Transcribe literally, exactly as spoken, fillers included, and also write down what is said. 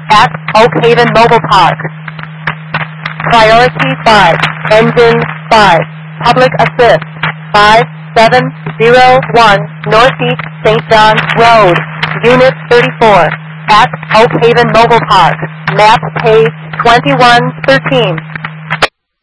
at Oak Haven Mobile Park. Priority five, engine five, public assist, five seven zero one Northeast Saint John's Road, Unit thirty-four, at Oak Haven Mobile Park, map page twenty-one thirteen.